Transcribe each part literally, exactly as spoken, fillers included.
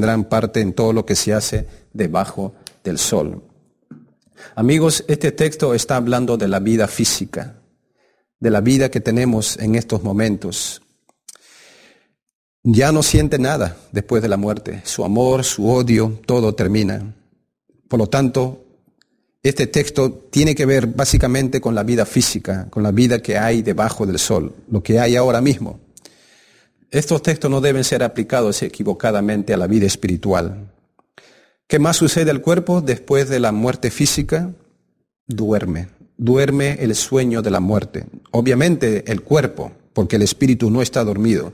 tendrán parte en todo lo que se hace debajo del sol. Amigos, este texto está hablando de la vida física, de la vida que tenemos en estos momentos. Ya no siente nada después de la muerte. Su amor, su odio, todo termina. Por lo tanto, este texto tiene que ver básicamente con la vida física, con la vida que hay debajo del sol, lo que hay ahora mismo. Estos textos no deben ser aplicados equivocadamente a la vida espiritual. ¿Qué más sucede al cuerpo después de la muerte física? Duerme. Duerme el sueño de la muerte. Obviamente el cuerpo, porque el espíritu no está dormido.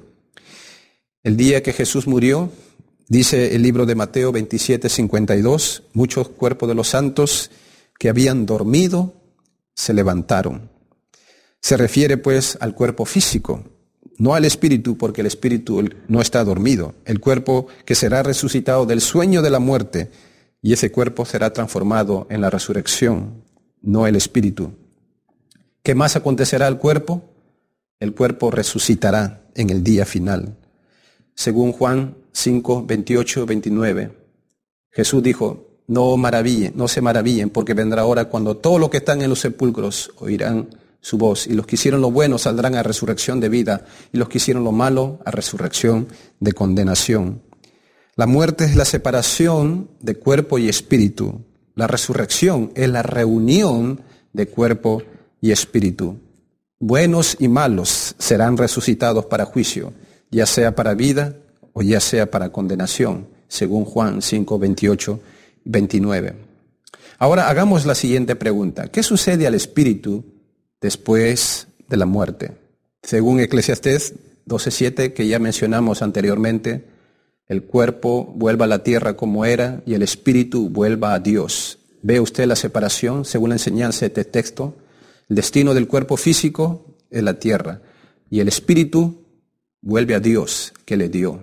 El día que Jesús murió, dice el libro de Mateo veintisiete, cincuenta y dos, muchos cuerpos de los santos que habían dormido se levantaron. Se refiere pues al cuerpo físico, no al espíritu, porque el espíritu no está dormido. El cuerpo que será resucitado del sueño de la muerte, y ese cuerpo será transformado en la resurrección, no el espíritu. ¿Qué más acontecerá al cuerpo? El cuerpo resucitará en el día final. Según Juan cinco, veintiocho, veintinueve, Jesús dijo, no maravillen, no se maravillen, porque vendrá hora cuando todos los que están en los sepulcros oirán su voz, y los que hicieron lo bueno saldrán a resurrección de vida, y los que hicieron lo malo a resurrección de condenación. La muerte es la separación de cuerpo y espíritu. La resurrección es la reunión de cuerpo y espíritu. Buenos y malos serán resucitados para juicio, ya sea para vida o ya sea para condenación, según Juan cinco, veintiocho, veintinueve. Ahora hagamos la siguiente pregunta. ¿Qué sucede al espíritu después de la muerte? Según Eclesiastés doce, siete, que ya mencionamos anteriormente, el cuerpo vuelva a la tierra como era y el espíritu vuelva a Dios. ¿Ve usted la separación según la enseñanza de este texto? El destino del cuerpo físico es la tierra y el espíritu vuelve a Dios que le dio.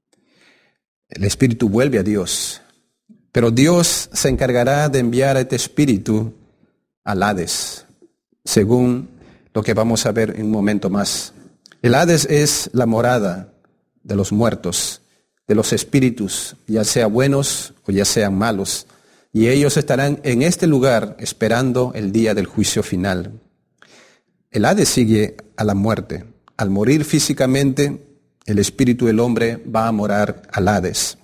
El espíritu vuelve a Dios. Pero Dios se encargará de enviar a este espíritu al Hades, según lo que vamos a ver en un momento más. El Hades es la morada de los muertos, de los espíritus, ya sea buenos o ya sean malos. Y ellos estarán en este lugar esperando el día del juicio final. El Hades sigue a la muerte. Al morir físicamente, el espíritu del hombre va a morar al Hades.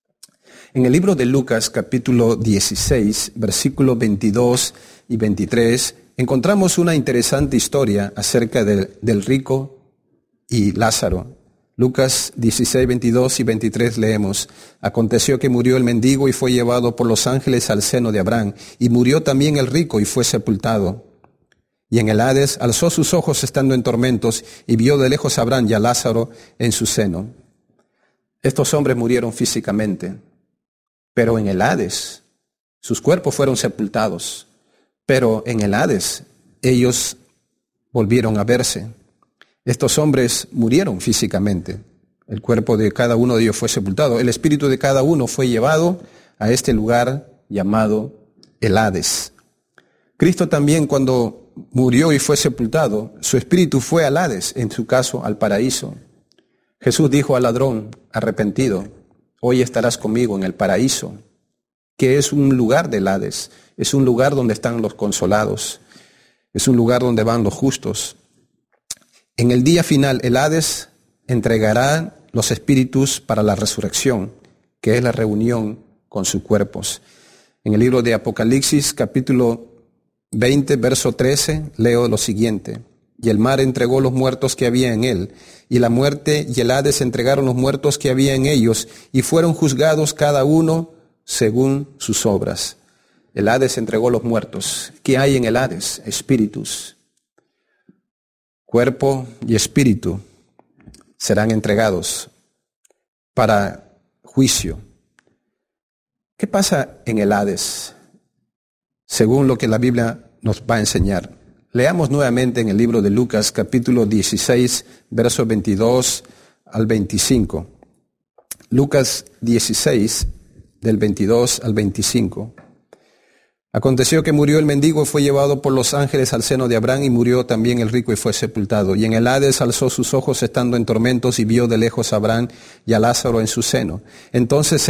En el libro de Lucas, capítulo dieciséis, versículos veintidós y veintitrés, encontramos una interesante historia acerca de, del rico y Lázaro. Lucas dieciséis, veintidós y veintitrés leemos, aconteció que murió el mendigo y fue llevado por los ángeles al seno de Abraham, y murió también el rico y fue sepultado. Y en el Hades alzó sus ojos estando en tormentos y vio de lejos a Abraham y a Lázaro en su seno. Estos hombres murieron físicamente, pero en el Hades sus cuerpos fueron sepultados, pero en el Hades ellos volvieron a verse. Estos hombres murieron físicamente. El cuerpo de cada uno de ellos fue sepultado. El espíritu de cada uno fue llevado a este lugar llamado el Hades. Cristo también, cuando murió y fue sepultado, su espíritu fue al Hades, en su caso al paraíso. Jesús dijo al ladrón arrepentido, hoy estarás conmigo en el paraíso, que es un lugar del Hades, es un lugar donde están los consolados, es un lugar donde van los justos. En el día final, el Hades entregará los espíritus para la resurrección, que es la reunión con sus cuerpos. En el libro de Apocalipsis, capítulo veinte, verso trece, leo lo siguiente. Y el mar entregó los muertos que había en él, y la muerte y el Hades entregaron los muertos que había en ellos, y fueron juzgados cada uno según sus obras. El Hades entregó los muertos. ¿Qué hay en el Hades? Espíritus. Cuerpo y espíritu serán entregados para juicio. ¿Qué pasa en el Hades? Según lo que la Biblia nos va a enseñar. Leamos nuevamente en el libro de Lucas, capítulo dieciséis, versos veintidós al veinticinco. Lucas dieciséis, del veintidós al veinticinco. Aconteció que murió el mendigo y fue llevado por los ángeles al seno de Abraham, y murió también el rico y fue sepultado. Y en el Hades alzó sus ojos estando en tormentos y vio de lejos a Abraham y a Lázaro en su seno. Entonces